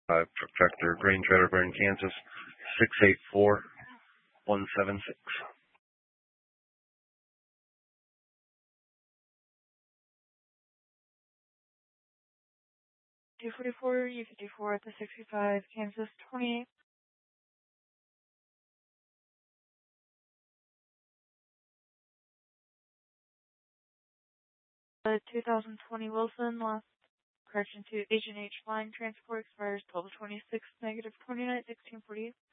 Truck tractor grain trailer burn, Kansas, 684176. 244, U54 at the 65, Kansas 28. 2020 Wilson, last correction to Agent H line transport expires 12/26, -29, 1648.